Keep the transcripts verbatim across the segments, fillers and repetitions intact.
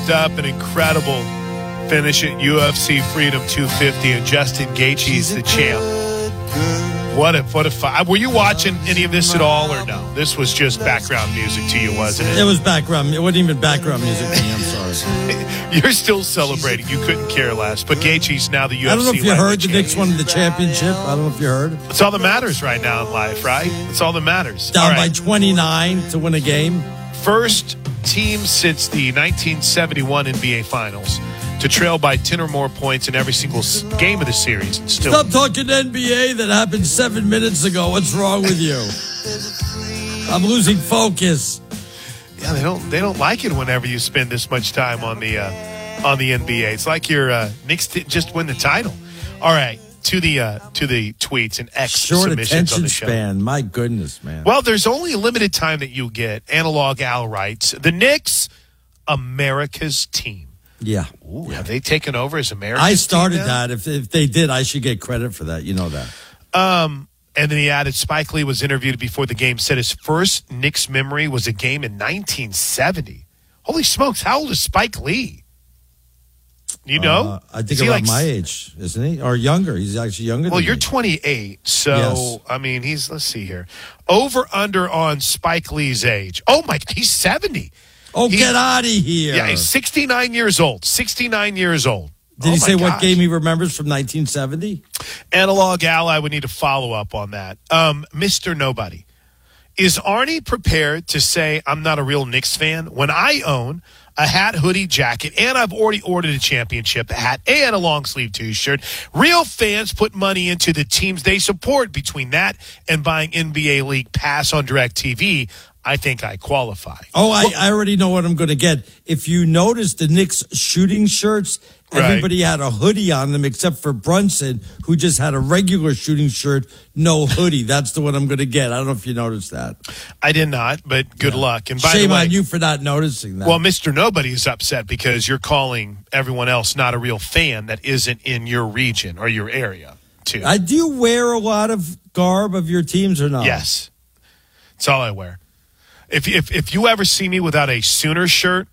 wrapped up an incredible finish at U F C Freedom two fifty, and Justin Gaethje's the champ. What a what a fight! Were you watching any of this at all, or no? This was just background music to you, wasn't it? It was background. It wasn't even background music to me. I'm sorry. You're still celebrating. You couldn't care less. But Gaethje's now the U F C. I don't know if you heard the champion. Knicks won the championship. I don't know if you heard. It's all that matters right now in life, right? It's all that matters. Down all right. by twenty-nine to win a game. First team since the nineteen seventy-one N B A Finals to trail by ten or more points in every single game of the series. And still, stop talking N B A. That happened seven minutes ago. What's wrong with you? I'm losing focus. Yeah, they don't. They don't like it whenever you spend this much time on the uh, on the N B A. It's like your uh, Knicks didn't just win the title. All right, to the uh, to the tweets and X Short submissions attention on the show. span. My goodness, man. Well, there's only a limited time that you get. Analog Al writes, the Knicks, America's team. Yeah. Ooh, yeah. Have they taken over as America's I started team now? that. If if they did, I should get credit for that. You know that. Um, and then he added, Spike Lee was interviewed before the game, said his first Knicks memory was a game in nineteen seventy. Holy smokes, how old is Spike Lee? You know? Uh, I Is think he about like, my age, isn't he? Or younger. He's actually younger Well, than you're me. twenty-eight, so, Yes. I mean, he's, let's see here. Over, under on Spike Lee's age. Oh, my, he's seventy. Oh, He- get out of here. Yeah, he's sixty-nine years old. sixty-nine years old. Did Oh, he my say what gosh. game he remembers from nineteen seventy? Analog Al, I would need a follow-up on that. Um, Mister Nobody. Is Arnie prepared to say I'm not a real Knicks fan when I own a hat, hoodie, jacket, and I've already ordered a championship hat and a long-sleeve T-shirt? Real fans put money into the teams they support. Between that and buying N B A League Pass on DirecTV, I think I qualify. Oh, I, I already know what I'm going to get. If you notice the Knicks shooting shirts, Right. everybody had a hoodie on them except for Brunson, who just had a regular shooting shirt, no hoodie. That's the one I'm going to get. I don't know if you noticed that. I did not, but good Yeah. luck. And by Shame the way, on you for not noticing that. well, Mister Nobody is upset because you're calling everyone else not a real fan that isn't in your region or your area, too. I do you wear a lot of garb of your teams or not? Yes. That's all I wear. If, if, if you ever see me without a Sooner shirt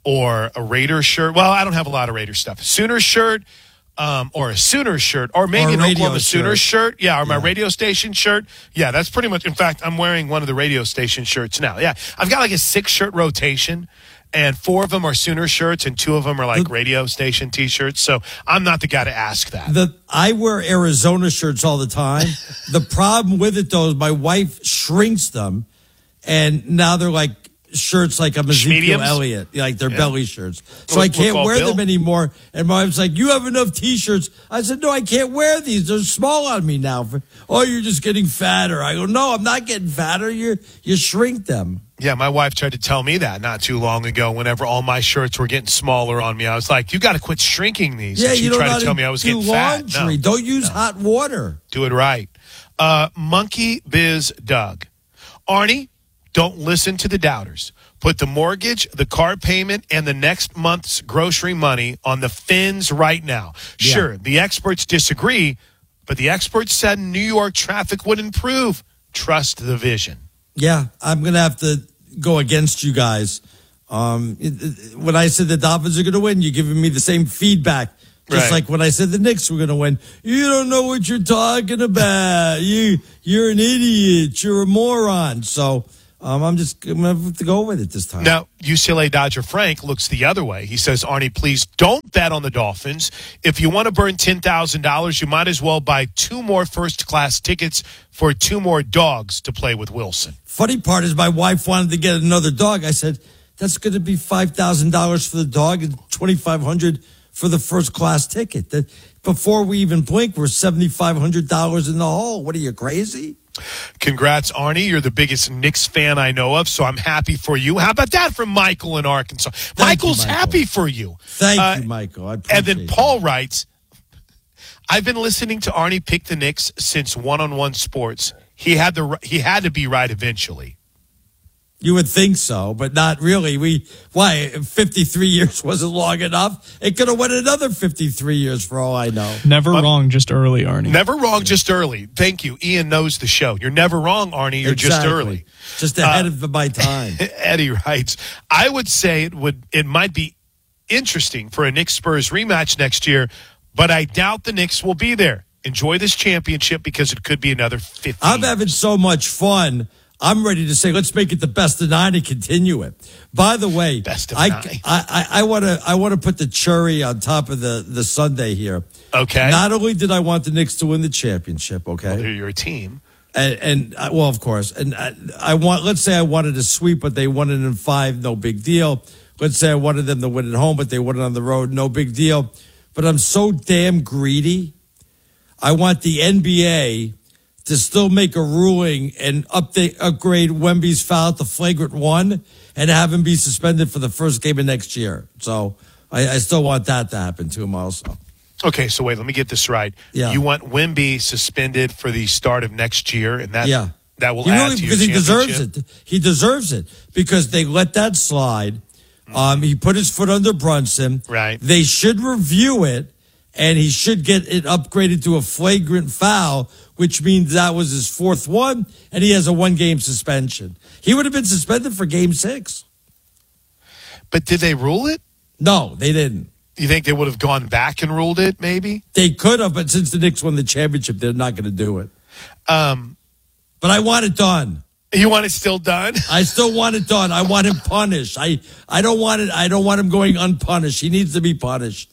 or a Raider shirt, well, I don't have a lot of Raider stuff. Sooner shirt um, or a Sooner shirt or maybe Or a an radio Oklahoma Sooner shirt. shirt. Yeah, or my Yeah. radio station shirt. Yeah, that's pretty much. In fact, I'm wearing one of the radio station shirts now. Yeah, I've got like a six shirt rotation. And four of them are Sooner shirts, and two of them are like The- radio station T-shirts. So I'm not the guy to ask that. The I wear Arizona shirts all the time. The problem with it, though, is my wife shrinks them, and now they're like shirts like I'm Ezekiel Schmediums? Elliott, like they're Yeah. belly shirts. So We'll- I we'll can't call wear Bill. them anymore. And my wife's like, "You have enough T-shirts." I said, "No, I can't wear these. They're small on me now." Oh, you're just getting fatter. I go, "No, I'm not getting fatter. You you shrink them." Yeah, my wife tried to tell me that not too long ago. Whenever all my shirts were getting smaller on me, I was like, "You got to quit shrinking these." Yeah, And she you don't tried know to how tell me I was do getting fat. laundry. No, Don't use hot water. do it right. Uh, Monkey Biz Doug, Arnie, don't listen to the doubters. Put the mortgage, the car payment, and the next month's grocery money on the fins right now. Yeah. Sure, the experts disagree, but the experts said New York traffic would improve. Trust the vision. Yeah, I'm going to have to go against you guys. Um, it, it, when I said the Dolphins are going to win, you're giving me the same feedback. Just Right. like when I said the Knicks were going to win. You don't know what you're talking about. You, you're an idiot. You're a moron. So um, I'm just going to have to go with it this time. Now, U C L A Dodger Frank looks the other way. He says, Arnie, please don't bet on the Dolphins. If you want to burn ten thousand dollars, you might as well buy two more first-class tickets for two more dogs to play with Wilson. Funny part is my wife wanted to get another dog. I said, that's going to be five thousand dollars for the dog and twenty-five hundred dollars for the first class ticket. That before we even blink, we're seventy-five hundred dollars in the hole. What are you, crazy? Congrats, Arnie. You're the biggest Knicks fan I know of, so I'm happy for you. How about that from Michael in Arkansas? Michael's Michael. happy for you. Thank Uh, you, Michael. I appreciate And then that. Paul writes, I've been listening to Arnie pick the Knicks since one-on-one sports. He had the he had to be right eventually. You would think so, but not really. We why fifty-three years wasn't long enough. It could have went another fifty-three years for all I know. Never wrong, just early, Arnie. Never wrong, just early. Thank you. Ian knows the show. You're never wrong, Arnie. You're just Exactly. early. Just ahead of my time. Eddie writes, I would say it would. It might be interesting for a Knicks Spurs rematch next year, but I doubt the Knicks will be there. Enjoy this championship because it could be another fifty. I'm having so much fun. I'm ready to say, let's make it the best of nine and continue it. By the way, best of I, nine. I, I, I want to I want to put the cherry on top of the, the sundae here. Okay. Not only did I want the Knicks to win the championship, okay? Well, they're your team. And, and uh, well, of course. And I, I want, let's say I wanted a sweep, but they won it in five, no big deal. Let's say I wanted them to win at home, but they won it on the road, no big deal. But I'm so damn greedy. I want the N B A to still make a ruling and update, upgrade Wemby's foul to flagrant one and have him be suspended for the first game of next year. So I, I still want that to happen to him also. Okay, so wait, let me get this right. Yeah. You want Wemby suspended for the start of next year, and that Yeah. that will You know, add to your because he deserves championship? it. He deserves it because they let that slide. Um, he put his foot under Brunson. Right. They should review it, and he should get it upgraded to a flagrant foul, which means that was his fourth one, and he has a one-game suspension. He would have been suspended for Game Six. But did they rule it? No, they didn't. You think they would have gone back and ruled it, maybe? They could have, but since the Knicks won the championship, they're not going to do it. Um, But I want it done. you want it still done? I still want it done. I want him punished. I, I don't want it. I don't want him going unpunished. He needs to be punished.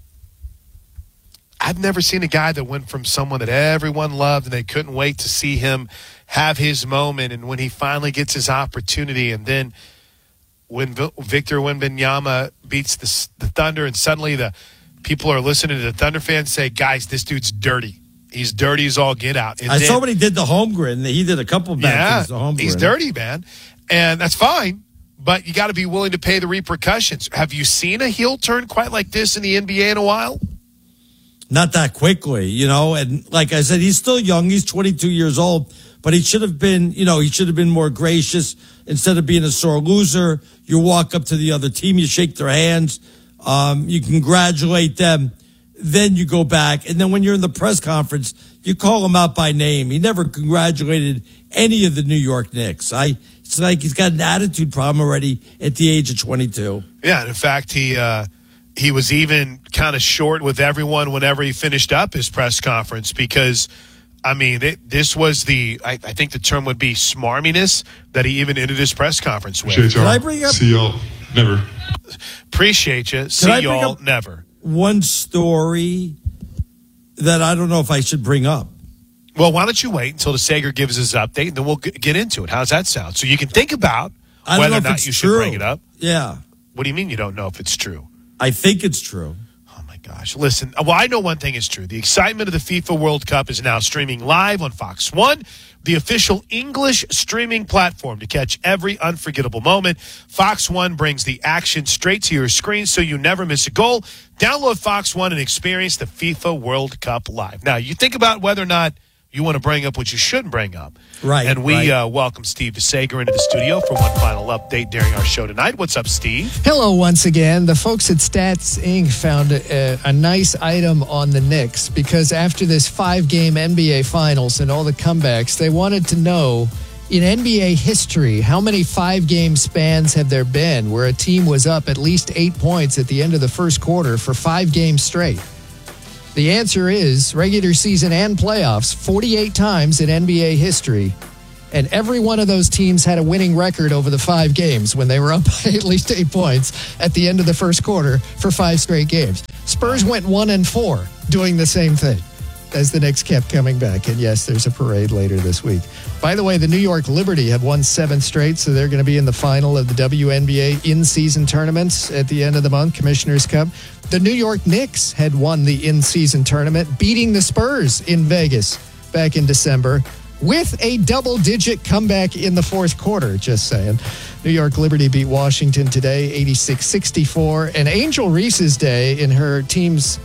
I've never seen a guy that went from someone that everyone loved and they couldn't wait to see him have his moment, and when he finally gets his opportunity, and then when v- Victor Wembanyama beats the, the Thunder, and suddenly the people are listening to the Thunder fans say, guys, this dude's dirty. He's dirty as all get out. And I then, saw when he did the Holmgren. He did a couple bad yeah, things to Holmgren. he's dirty, man. And that's fine, but you got to be willing to pay the repercussions. Have you seen a heel turn quite like this in the N B A in a while? Not that quickly, you know. And like I said, he's still young. He's twenty-two years old, but he should have been, you know, he should have been more gracious. Instead of being a sore loser, you walk up to the other team, you shake their hands, um, you congratulate them. Then you go back, and then when you're in the press conference, you call him out by name. He never congratulated any of the New York Knicks. I, it's like he's got an attitude problem already at the age of twenty-two. Yeah, and in fact, he uh, he was even kind of short with everyone whenever he finished up his press conference because, I mean, it, this was the, I, I think the term would be smarminess that he even ended his press conference with. Appreciate y'all. Can I bring up- See y'all. Never. Appreciate you. See I bring y'all up- never. One story that I don't know if I should bring up. Well, why don't you wait until the Sager gives his update, and then we'll g- get into it. How's that sound? So you can think about I don't whether know or if not it's you true. should bring it up. Yeah, What do you mean you don't know if it's true? I think it's true. Oh, my gosh. Listen, well, I know one thing is true. The excitement of the FIFA World Cup is now streaming live on Fox One, the official English streaming platform to catch every unforgettable moment. Fox One brings the action straight to your screen so you never miss a goal. Download Fox One and experience the FIFA World Cup live. Now, you think about whether or not you want to bring up what you shouldn't bring up. Right, And we right. uh, welcome Steve Sager into the studio for one final update during our show tonight. What's up, Steve? Hello, once again. The folks at Stats Incorporated found a, a nice item on the Knicks because after this five-game N B A Finals and all the comebacks, they wanted to know, in N B A history, how many five-game spans have there been where a team was up at least eight points at the end of the first quarter for five games straight? The answer is regular season and playoffs, forty-eight times in N B A history. And every one of those teams had a winning record over the five games when they were up by at least eight points at the end of the first quarter for five straight games. Spurs went one and four doing the same thing as the Knicks kept coming back. And yes, there's a parade later this week. By the way, the New York Liberty have won seven straight, so they're going to be in the final of the W N B A in-season tournaments at the end of the month, Commissioner's Cup. The New York Knicks had won the in-season tournament, beating the Spurs in Vegas back in December with a double-digit comeback in the fourth quarter, just saying. New York Liberty beat Washington today, eighty-six sixty-four. And Angel Reese's day in her team's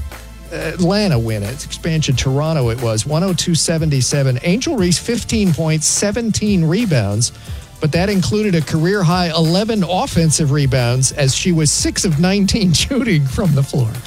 Atlanta win. It's expansion Toronto it was, one oh two seventy-seven. Angel Reese, fifteen points, seventeen rebounds. But that included a career-high eleven offensive rebounds as she was six of nineteen shooting from the floor.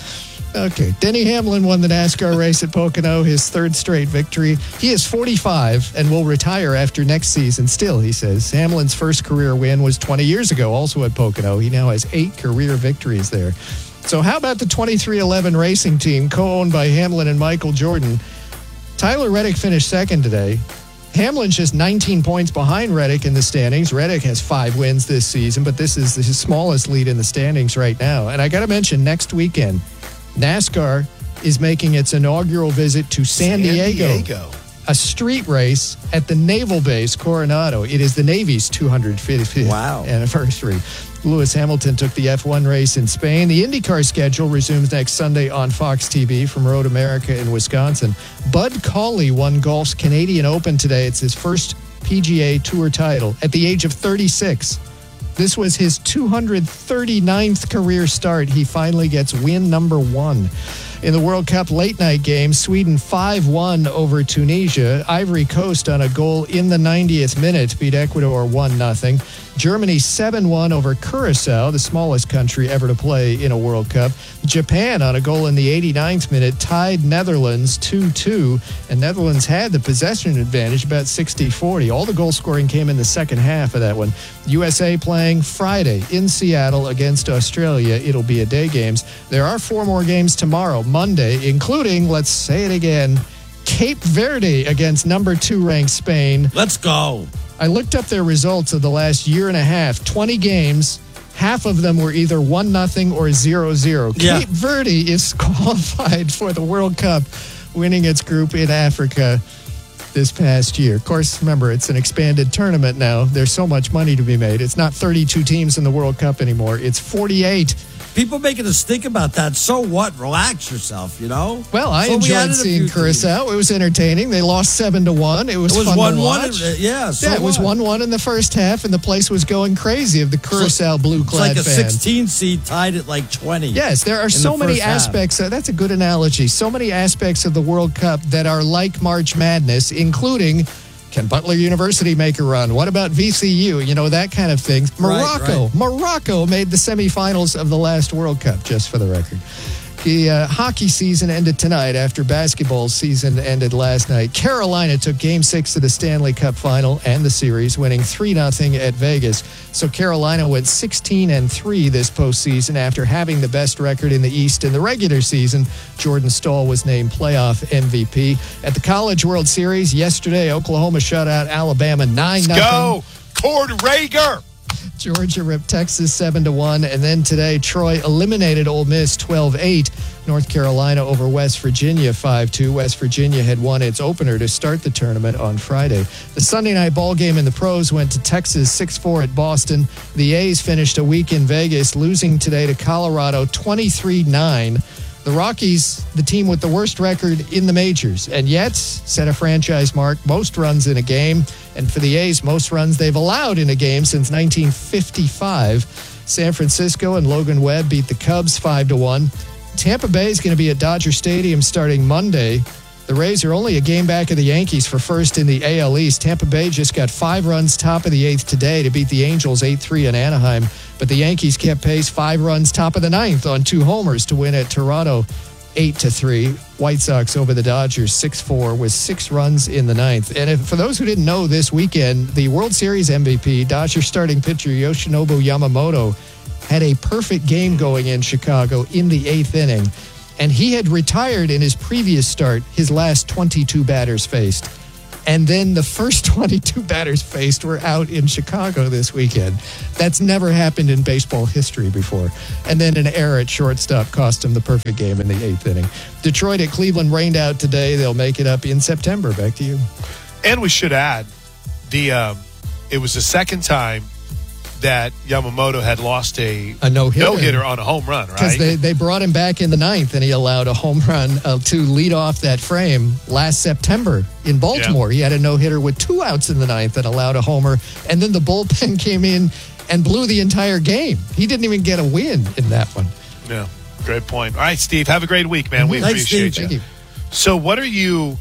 Okay. Denny Hamlin won the NASCAR race at Pocono, his third straight victory. He is forty-five and will retire after next season still, he says. Hamlin's first career win was twenty years ago, also at Pocono. He now has eight career victories there. So how about the twenty-three eleven racing team, co-owned by Hamlin and Michael Jordan? Tyler Reddick finished second today. Hamlin's just nineteen points behind Reddick in the standings. Reddick has five wins this season, but this is his smallest lead in the standings right now. And I got to mention, next weekend, NASCAR is making its inaugural visit to San, San Diego, Diego, a street race at the Naval Base Coronado. It is the Navy's two hundred fiftieth wow. anniversary. Lewis Hamilton took the F one race in Spain. The IndyCar schedule resumes next Sunday on Fox T V from Road America in Wisconsin. Bud Cauley won golf's Canadian Open today. It's his first P G A Tour title at the age of thirty-six. This was his two hundred thirty-ninth career start. He finally gets win number one. In the World Cup late-night game, Sweden five one over Tunisia. Ivory Coast on a goal in the ninetieth minute beat Ecuador one nothing. Germany seven one over Curacao, the smallest country ever to play in a World Cup. Japan on a goal in the eighty-ninth minute tied Netherlands two two, and Netherlands had the possession advantage about sixty forty. All the goal scoring came in the second half of that one. U S A playing Friday in Seattle against Australia. It'll be a day games. There are four more games tomorrow, Monday, including, let's say it again, Cape Verde against number two ranked Spain. Let's go. I looked up their results of the last year and a half, twenty games. Half of them were either one nothing or zero zero. Yeah. Cape Verde is qualified for the World Cup, winning its group in Africa this past year. Of course, remember, it's an expanded tournament now. There's so much money to be made. It's not thirty-two teams in the World Cup anymore. It's forty-eight. People making us think about that. So what? Relax yourself, you know? Well, I so enjoyed seeing Curacao. Teams. It was entertaining. They lost seven to one. It was, it was fun one, to watch. One, yeah, so yeah, it was what? one one in the first half, and the place was going crazy of the Curacao so, blue-clad fans. It's like a fans. sixteen seed tied at like twenty. Yes, there are so many aspects. Of, that's a good analogy. So many aspects of the World Cup that are like March Madness, including... Can Butler University make a run? What about V C U? You know, that kind of thing. Morocco. Right, right. Morocco made the semifinals of the last World Cup, just for the record. The uh, hockey season ended tonight after basketball season ended last night. Carolina took Game six of the Stanley Cup Final and the series, winning three nothing at Vegas. So Carolina went sixteen and three this postseason after having the best record in the East in the regular season. Jordan Staal was named playoff M V P. At the College World Series yesterday, Oklahoma shut out Alabama nine nothing. Go, Cord Rager! Georgia ripped Texas seven to one, and then today Troy eliminated Ole Miss twelve eight. North Carolina over West Virginia five two. West Virginia had won its opener to start the tournament on Friday. The Sunday night ball game in the pros went to Texas six four at Boston. The A's finished a week in Vegas, losing today to Colorado twenty-three nine. The Rockies, the team with the worst record in the majors, and yet set a franchise mark, most runs in a game. And for the A's, most runs they've allowed in a game since nineteen fifty-five. San Francisco and Logan Webb beat the Cubs five to one. Tampa Bay is going to be at Dodger Stadium starting Monday. The Rays are only a game back of the Yankees for first in the A L East. Tampa Bay just got five runs top of the eighth today to beat the Angels eight three in Anaheim. But the Yankees kept pace five runs top of the ninth on two homers to win at Toronto eight to three. White Sox over the Dodgers six four with six runs in the ninth. And if, for those who didn't know, this weekend, the World Series M V P, Dodger starting pitcher Yoshinobu Yamamoto, had a perfect game going in Chicago in the eighth inning. And he had retired in his previous start, his last twenty-two batters faced. And then the first twenty-two batters faced were out in Chicago this weekend. That's never happened in baseball history before. And then an error at shortstop cost him the perfect game in the eighth inning. Detroit at Cleveland rained out today. They'll make it up in September. Back to you. And we should add, the um, it was the second time that Yamamoto had lost a, a no-hitter. no-hitter on a home run, right? Because they, they brought him back in the ninth, and he allowed a home run uh, to lead off that frame last September in Baltimore. Yeah. He had a no-hitter with two outs in the ninth and allowed a homer, and then the bullpen came in and blew the entire game. He didn't even get a win in that one. Yeah, great point. All right, Steve, have a great week, man. We Thanks, appreciate Steve. you. Thank you. So what are you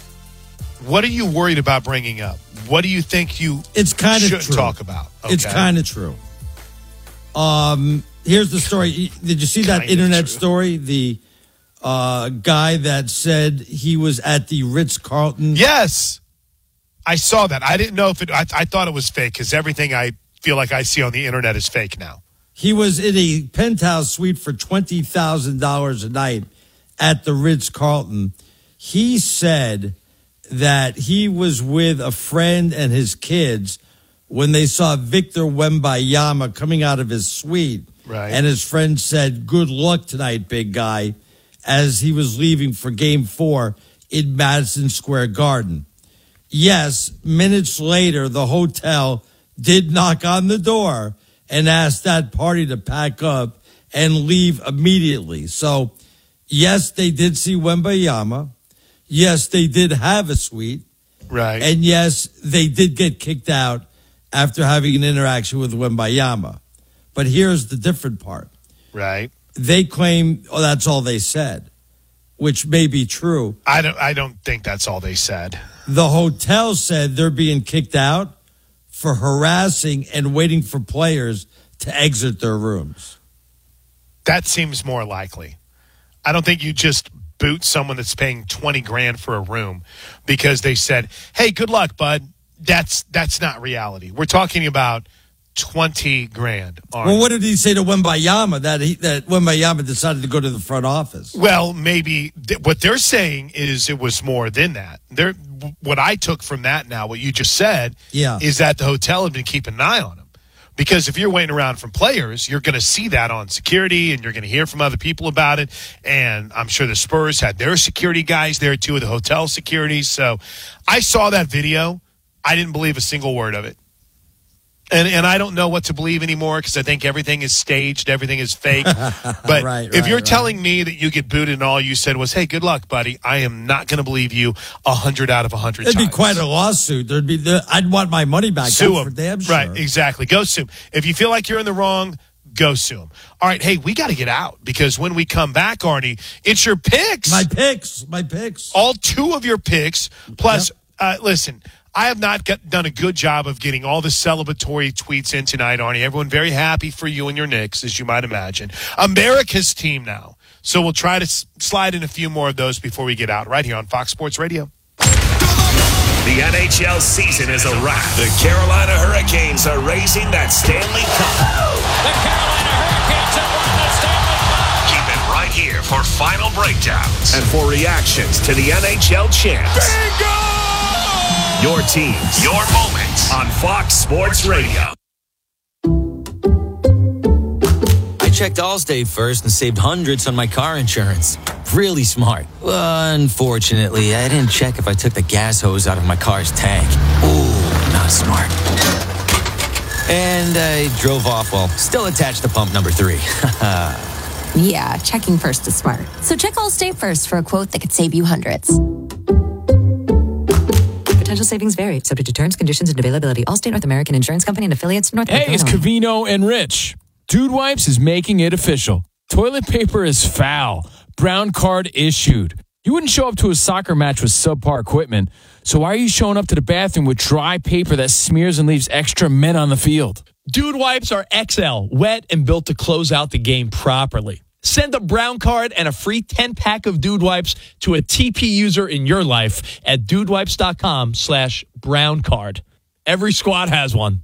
what are you worried about bringing up? What do you think you it's kind should of true. talk about? Okay. It's kind of true. Um, here's the story. Did you see that Kinda internet true. story? The uh, guy that said he was at the Ritz-Carlton. Yes. I saw that. I didn't know if it, I, I thought it was fake because everything I feel like I see on the internet is fake now. He was in a penthouse suite for twenty thousand dollars a night at the Ritz-Carlton. He said that he was with a friend and his kids when they saw Victor Wembanyama coming out of his suite. Right. And his friend said, "Good luck tonight, big guy," as he was leaving for game four in Madison Square Garden. Yes, minutes later, the hotel did knock on the door and asked that party to pack up and leave immediately. So, yes, they did see Wembanyama. Yes, they did have a suite. Right. And yes, they did get kicked out after having an interaction with Wembanyama. But here's the different part. Right. They claim, oh, that's all they said, which may be true. I don't I don't think that's all they said. The hotel said they're being kicked out for harassing and waiting for players to exit their rooms. That seems more likely. I don't think you just boot someone that's paying twenty grand for a room because they said, "Hey, good luck, bud." That's that's not reality. We're talking about twenty grand. Well, what did he say to Wembanyama that he that Wembanyama decided to go to the front office? Well, maybe th- what they're saying is it was more than that. They're, what I took from that now, what you just said, yeah. is that the hotel had been keeping an eye on him. Because if you're waiting around for players, you're going to see that on security and you're going to hear from other people about it. And I'm sure the Spurs had their security guys there too, the hotel security. So I saw that video. I didn't believe a single word of it. And and I don't know what to believe anymore because I think everything is staged, everything is fake. But right, if right, you're right. telling me that you get booted and all you said was, "Hey, good luck, buddy," I am not going to believe you a hundred out of a hundred times. It'd be quite a lawsuit. There'd be the, I'd want my money back. Sue That's him. for damn sure. Right, exactly. Go sue him. If you feel like you're in the wrong, go sue him. All right, hey, we got to get out because when we come back, Arnie, it's your picks. My picks. My picks. All two of your picks. Plus, Yep. uh, listen, I have not got, done a good job of getting all the celebratory tweets in tonight, Arnie. Everyone very happy for you and your Knicks, as you might imagine. America's team now. So we'll try to s- slide in a few more of those before we get out right here on Fox Sports Radio. The N H L season is a wrap. The Carolina Hurricanes are raising that Stanley Cup. The Carolina Hurricanes have won the Stanley Cup. Keep it right here for final breakdowns and for reactions to the N H L champs. Bingo! Your teams, your moments on Fox Sports Radio. I checked Allstate first and saved hundreds on my car insurance. Really smart. Unfortunately, I didn't check if I took the gas hose out of my car's tank. Ooh, not smart. And I drove off while still attached to pump number three. Yeah, checking first is smart. So check Allstate first for a quote that could save you hundreds. Potential savings vary, subject to terms, conditions, and availability. Allstate North American Insurance Company and affiliates. North Hey, it's Covino and Rich. Dude Wipes is making it official. Toilet paper is foul. Brown card issued. You wouldn't show up to a soccer match with subpar equipment, so why are you showing up to the bathroom with dry paper that smears and leaves extra men on the field? Dude Wipes are X L, wet and built to close out the game properly. Send a brown card and a free ten-pack of Dude Wipes to a T P user in your life at dudewipes.com slash brown card. Every squad has one.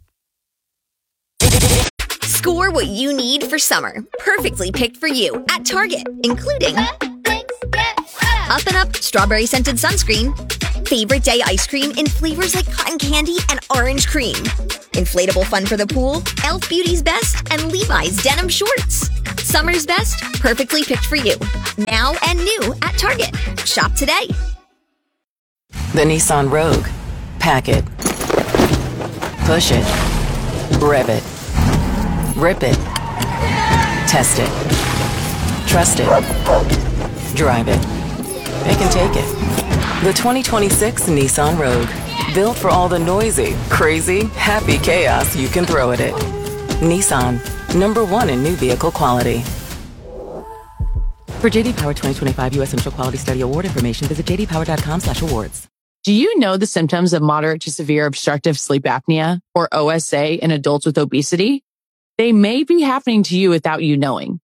Score what you need for summer. Perfectly picked for you at Target, including Up and Up strawberry scented sunscreen, favorite day ice cream in flavors like cotton candy and orange cream, inflatable fun for the pool, Elf Beauty's Best, and Levi's denim shorts. Summer's best, perfectly picked for you. Now and new at Target. Shop today. The Nissan Rogue. Pack it. Push it. Rev it. Rip it. Test it. Trust it. Drive it. It can take it. The twenty twenty-six Nissan Rogue. Built for all the noisy, crazy, happy chaos you can throw at it. Nissan. Number one in new vehicle quality. For J D Power twenty twenty-five U S Initial Quality Study Award information, visit j d power dot com slash awards. Do you know the symptoms of moderate to severe obstructive sleep apnea, or O S A, in adults with obesity? They may be happening to you without you knowing.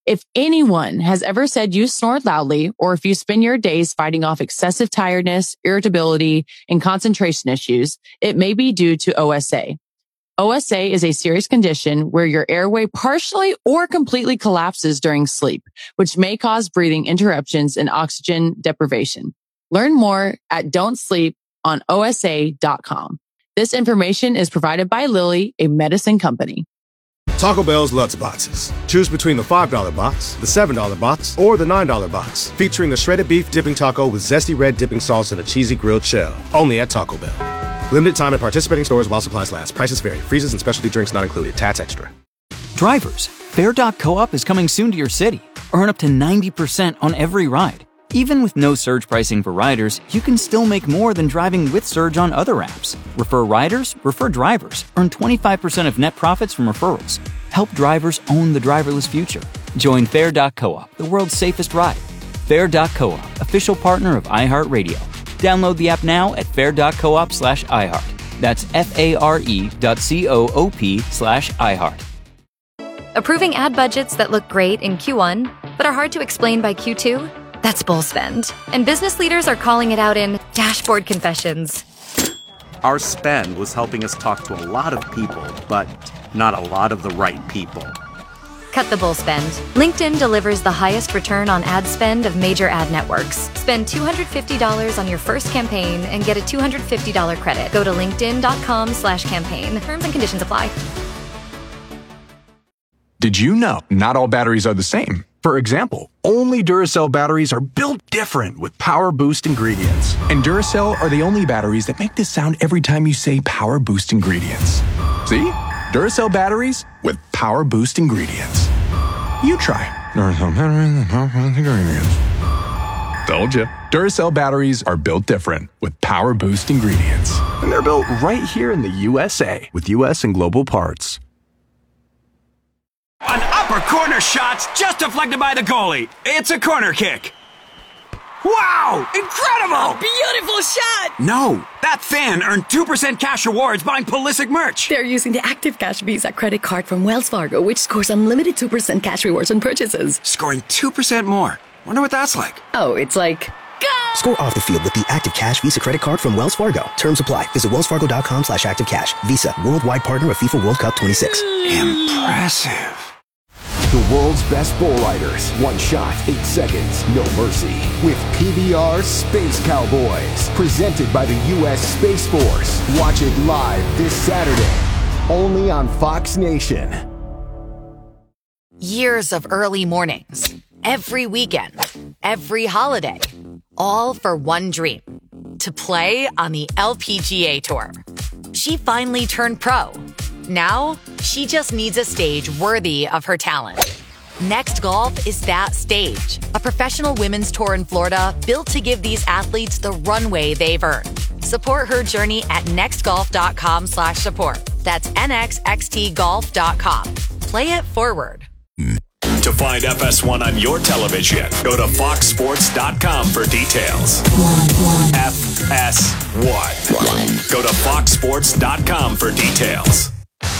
If anyone has ever said you snored loudly, or if you spend your days fighting off excessive tiredness, irritability, and concentration issues, it may be due to O S A. O S A is a serious condition where your airway partially or completely collapses during sleep, which may cause breathing interruptions and oxygen deprivation. Learn more at don't sleep on O S A dot com. This information is provided by Lilly, a medicine company. Taco Bell's Lutz Boxes. Choose between the five dollar box, the seven dollar box, or the nine dollar box, featuring the shredded beef dipping taco with zesty red dipping sauce and a cheesy grilled shell. Only at Taco Bell. Limited time at participating stores while supplies last. Prices vary. Freezes and specialty drinks not included. Tats extra. Drivers, Fair dot co-op is coming soon to your city. Earn up to ninety percent on every ride. Even with no surge pricing for riders, you can still make more than driving with Surge on other apps. Refer riders, refer drivers. Earn twenty-five percent of net profits from referrals. Help drivers own the driverless future. Join Fair dot co-op, the world's safest ride. Fair dot co-op, official partner of iHeartRadio. Download the app now at fair dot coop slash iHeart. That's F-A-R-E dot C-O-O-P slash iHeart. Approving ad budgets that look great in Q one, but are hard to explain by Q two? That's bull spend. And business leaders are calling it out in dashboard confessions. Our spend was helping us talk to a lot of people, but not a lot of the right people. Cut the bull spend. LinkedIn delivers the highest return on ad spend of major ad networks. Spend two hundred fifty dollars on your first campaign and get a two hundred fifty dollars credit. Go to linkedin.com slash campaign. Terms and conditions apply. Did you know not all batteries are the same? For example, only Duracell batteries are built different with Power Boost ingredients. And Duracell are the only batteries that make this sound every time you say Power Boost ingredients. See? Duracell batteries with Power Boost ingredients. You try. Duracell batteries with Power Boost ingredients. Told you. Duracell batteries are built different with Power Boost ingredients. And they're built right here in the U S A with U S and global parts. An upper corner shot's just deflected by the goalie. It's a corner kick. Wow! Incredible! A beautiful shot! No, that fan earned two percent cash rewards buying Pulisic merch. They're using the Active Cash Visa credit card from Wells Fargo, which scores unlimited two percent cash rewards on purchases. Scoring two percent more. Wonder what that's like. Oh, it's like... Go! Score off the field with the Active Cash Visa credit card from Wells Fargo. Terms apply. Visit wellsfargo.com slash active cash. Visa, worldwide partner of FIFA World Cup twenty-six. Impressive. The world's best bull riders. One shot, eight seconds, no mercy. With P B R Space Cowboys. Presented by the U S Space Force. Watch it live this Saturday. Only on Fox Nation. Years of early mornings. Every weekend. Every holiday. All for one dream. To play on the L P G A Tour. She finally turned pro. Now, she just needs a stage worthy of her talent. Next Golf is that stage. A professional women's tour in Florida built to give these athletes the runway they've earned. Support her journey at nextgolf.com slash support. That's N X X T golf dot com. Play it forward. To find F S one on your television, go to fox sports dot com for details. F S one. Go to fox sports dot com for details.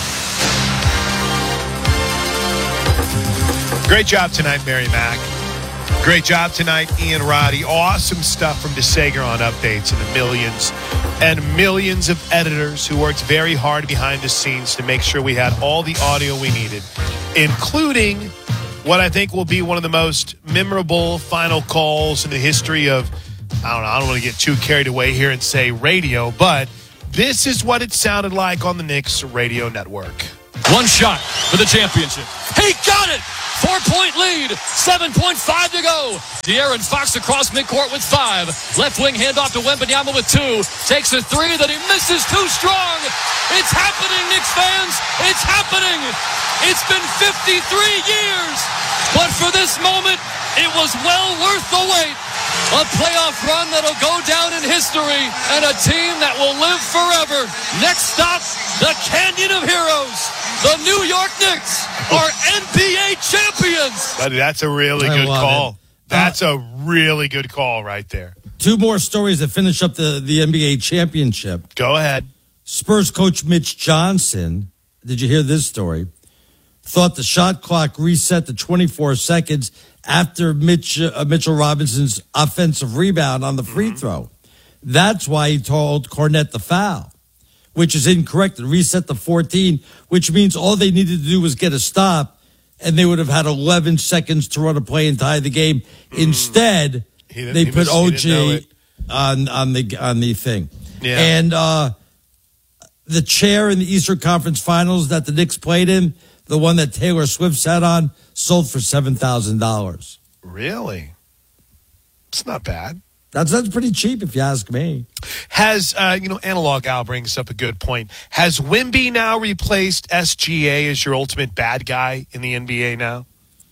Great job tonight, Mary Mack. Great job tonight, Ian Roddy. Awesome stuff from DeSager on updates and the millions and millions of editors who worked very hard behind the scenes to make sure we had all the audio we needed, including what I think will be one of the most memorable final calls in the history of, I don't know, I don't want to get too carried away here and say radio, but this is what it sounded like on the Knicks radio network. One shot for the championship. He got it! Four-point lead. seven point five to go. De'Aaron Fox across midcourt with five. Left wing handoff to Wembanyama with two. Takes a three that he misses too strong. It's happening, Knicks fans. It's happening. It's been fifty-three years. But for this moment, it was well worth the wait. A playoff run that'll go down in history and a team that will live forever. Next stop, the Canyon of Heroes. The New York Knicks are N B A champions. Buddy, that's a really I good love call. it. That's a really good call right there. Two more stories that finish up the, the N B A championship. Go ahead. Spurs coach Mitch Johnson, did you hear this story? thought the shot clock reset to twenty-four seconds after Mitch, uh, Mitchell Robinson's offensive rebound on the free mm-hmm. throw. That's why he told Cornette the foul, which is incorrect. It reset to fourteen, which means all they needed to do was get a stop, and they would have had eleven seconds to run a play and tie the game. Mm. Instead, they put missed, O J on on the on the thing. Yeah. And uh, the chair in the Eastern Conference Finals that the Knicks played in, the one that Taylor Swift sat on, sold for seven thousand dollars. Really? It's not bad. That's that's pretty cheap if you ask me. Has, uh, you know, Analog Al brings up a good point. Has Wemby now replaced S G A as your ultimate bad guy in the N B A now?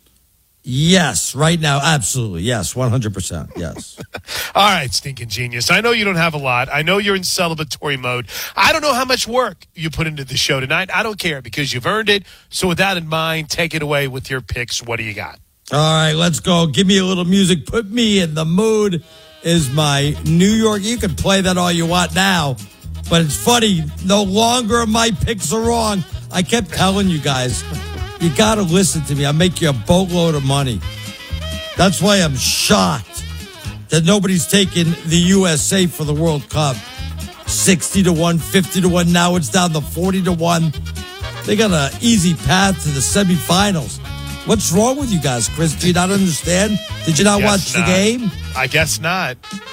Yes, right now, absolutely. Yes, one hundred percent. Yes. All right, stinking genius. I know you don't have a lot. I know you're in celebratory mode. I don't know how much work you put into the show tonight. I don't care because you've earned it. So with that in mind, take it away with your picks. What do you got? All right, let's go. Give me a little music. Put me in the mood. Is my New York. You can play that all you want now, but it's funny. No longer my picks are wrong. I kept telling you guys, you got to listen to me. I'll make you a boatload of money. That's why I'm shocked that nobody's taken the U S A for the World Cup. sixty to one, fifty to one. Now it's down to forty to one. They got an easy path to the semifinals. What's wrong with you guys, Chris? Do you not understand? Did you not watch not. the game? I guess not.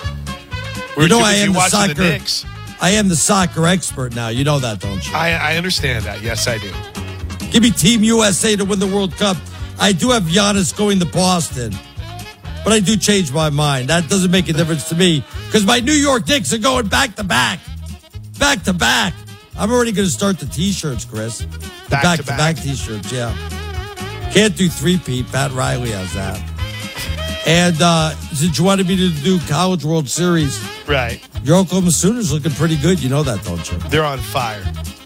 We're you know too I busy am the watching soccer. the Knicks. I am the soccer expert now. You know that, don't you? I, I understand that. Yes, I do. Give me Team U S A to win the World Cup. I do have Giannis going to Boston, but I do change my mind. That doesn't make a difference to me because my New York Knicks are going back to back, back to back. I'm already going to start the T-shirts, Chris. The Back back to to back. back T-shirts. Yeah. Can't do three-peat. Pat Riley has that. And uh, since you wanted me to do College World Series, right? Your Oklahoma Sooners looking pretty good. You know that, don't you? They're on fire.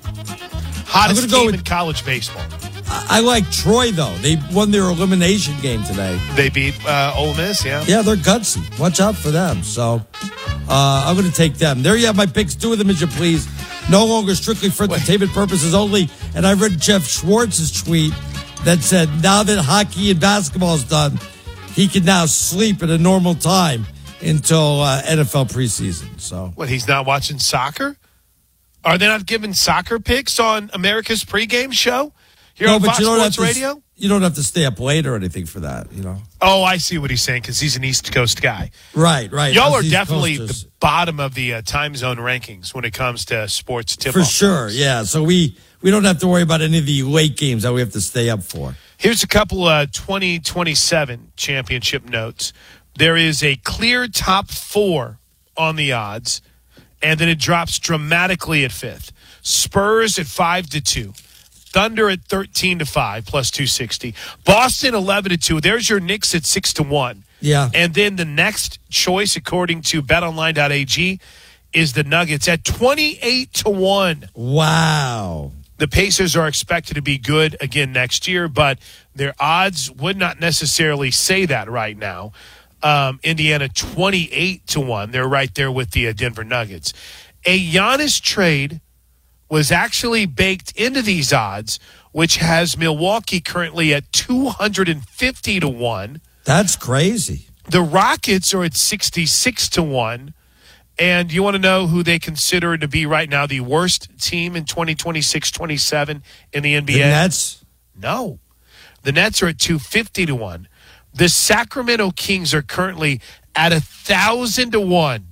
Hottest I'm gonna go team with, in college baseball. I, I like Troy, though. They won their elimination game today. They beat uh, Ole Miss, yeah? Yeah, they're gutsy. Watch out for them. So uh, I'm going to take them. There you have my picks. Do with them as you please. No longer strictly for entertainment purposes only. And I read Jeff Schwartz's tweet that said, now that hockey and basketball is done, he can now sleep at a normal time until uh, N F L preseason. So, what, he's not watching soccer? Are they not giving soccer picks on America's pregame show here no, on but Fox you don't Sports have to, Radio? You don't have to stay up late or anything for that, you know. Oh, I see what he's saying because he's an East Coast guy. Right, right. Y'all Us are East definitely Coasters. the bottom of the uh, time zone rankings when it comes to sports tip-off. For sure, yeah. So we, we don't have to worry about any of the late games that we have to stay up for. Here's a couple of uh, twenty twenty-seven championship notes. There is a clear top four on the odds, and then it drops dramatically at fifth. Spurs at five to two. Thunder at thirteen to five, plus two sixty. Boston eleven to two. There's your Knicks at six to one. Yeah. And then the next choice, according to bet online dot a g, is the Nuggets at twenty-eight to one. Wow. The Pacers are expected to be good again next year, but their odds would not necessarily say that right now. Um, Indiana twenty-eight to one. They're right there with the uh, Denver Nuggets. A Giannis trade was actually baked into these odds, which has Milwaukee currently at two hundred fifty to one. That's crazy. The Rockets are at sixty-six to one. And you want to know who they consider to be right now the worst team in twenty twenty-six twenty-seven in the N B A? The Nets? No. The Nets are at two hundred fifty to one. The Sacramento Kings are currently at one thousand to one.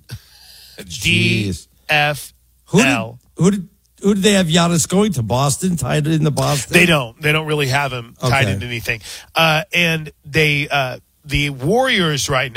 D F L. Who did, who did who did they have Giannis going to? Boston? Tied into Boston? They don't. They don't really have him tied Okay. into anything. Uh, and they uh, the Warriors right now.